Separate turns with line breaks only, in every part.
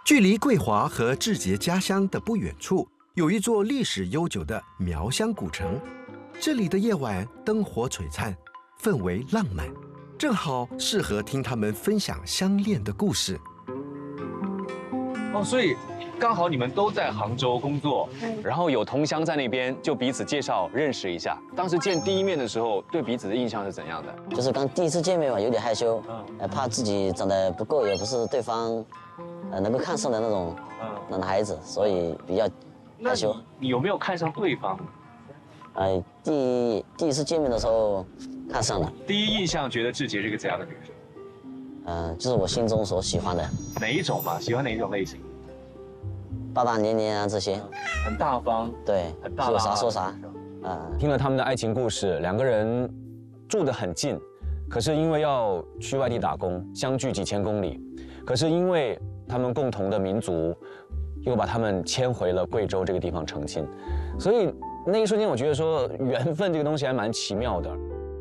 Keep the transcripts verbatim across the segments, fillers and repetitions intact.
距离桂华和志杰家乡的不远处，有一座历史悠久的苗乡古城。这里的夜晚灯火璀璨，氛围浪漫，正好适合听他们分享相恋的故事。
哦，所以刚好你们都在杭州工作，然后有同乡在那边，就彼此介绍认识一下。当时见第一面的时候，对彼此的印象是怎样的？
就是刚第一次见面嘛，有点害羞，呃，怕自己长得不够，也不是对方，呃，能够看上的那种男孩子，所以比较害羞。
你有没有看上对方？
呃，第第一次见面的时候看上了。
第一印象觉得志杰是个怎样的女生？
呃，就是我心中所喜欢的。
哪一种嘛？喜欢哪一种类型？
大大咧咧啊，这些。
很大方。
对，
很大
有啥说啥。啊，
听了他们的爱情故事，两个人住得很近，可是因为要去外地打工，相距几千公里，可是因为他们共同的民族，又把他们迁回了贵州这个地方成亲，所以那一瞬间，我觉得说缘分这个东西还蛮奇妙的。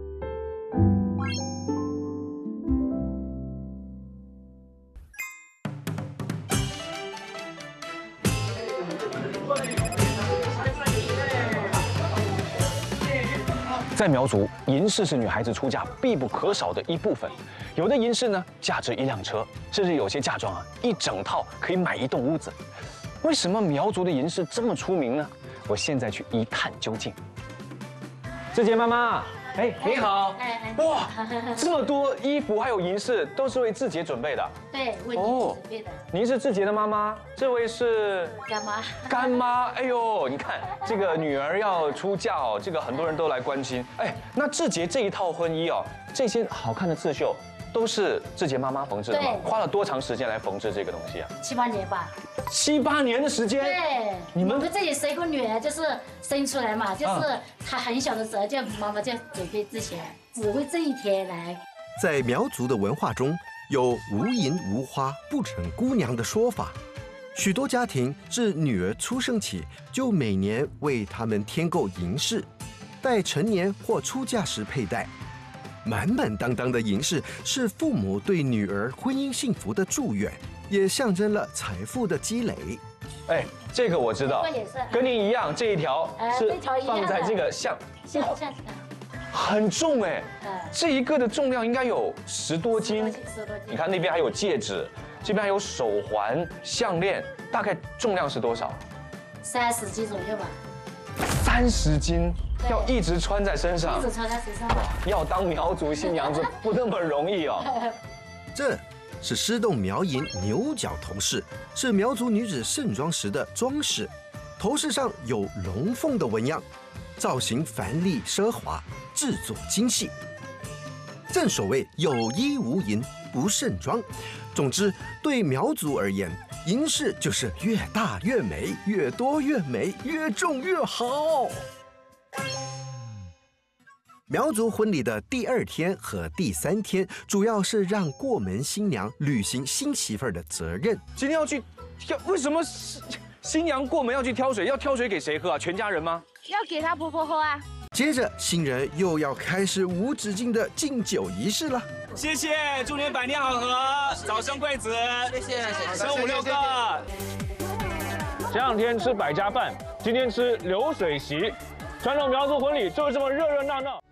在苗族，银饰是女孩子出嫁必不可少的一部分。有的银饰呢，价值一辆车，甚至有些嫁妆啊，一整套可以买一栋屋子。为什么苗族的银饰这么出名呢？我现在去一探究竟。志杰妈妈，哎，你好！
哎，
哇，这么多衣服还有银饰，都是为志杰准备的。
对，为你准备的。
您是志杰的妈妈，这位是
干妈。
干妈，哎呦，你看这个女儿要出嫁哦，这个很多人都来关心。哎，那志杰这一套婚衣哦，这些好看的刺绣都是志杰妈妈缝制的吗？花了多长时间来缝制这个东西啊？
七八年吧。
七八年的时间。
对，
你们
我们这里生个女儿就是生出来嘛，就是她很小的时候，就妈妈就准备之前，只为这一天来。
在苗族的文化中，有无银无花不成姑娘的说法。许多家庭自女儿出生起，就每年为她们添购银饰，待成年或出嫁时佩戴。满满当当的银饰是父母对女儿婚姻幸福的祝愿，也象征了财富的积累。
哎，这个我知道，跟您一样，这一条是放在这个像
像像
很重哎，这一个的重量应该有十多斤。
十多斤。
你看那边还有戒指，这边还有手环、项链，大概重量是多少？
三十斤左右吧。
三十斤，要一直穿在身上，
一直穿在身上。
要当苗族新娘子不那么容易哦。
这是狮洞苗银牛角头饰，是苗族女子盛装时的装饰。头饰上有龙凤的纹样，造型繁丽奢华，制作精细。正所谓有衣无银不盛装。总之，对苗族而言，银饰就是越大越美，越多越美，越重越好。苗族婚礼的第二天和第三天，主要是让过门新娘履行新媳妇儿的责任。
今天要去挑，为什么新娘过门要去挑水？要挑水给谁喝啊？全家人吗？
要给她婆婆喝啊。
接着，新人又要开始无止境的敬酒仪式了。
谢谢，祝您百年好合，早生贵子。
谢谢，
生五六个。
前两天吃百家饭，今天吃流水席，传统苗族婚礼就是这么热热闹闹。